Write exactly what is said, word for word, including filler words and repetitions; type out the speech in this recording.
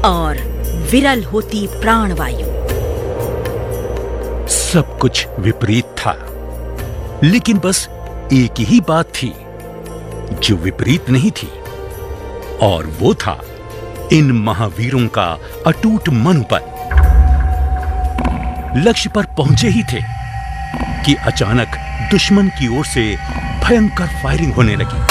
और विरल होती प्राणवायु। सब कुछ विपरीत था, लेकिन बस एक ही बात थी जो विपरीत नहीं थी, और वो था इन महावीरों का अटूट मनोबल। लक्ष्य पर पहुंचे ही थे कि अचानक दुश्मन की ओर से भयंकर फायरिंग होने लगी।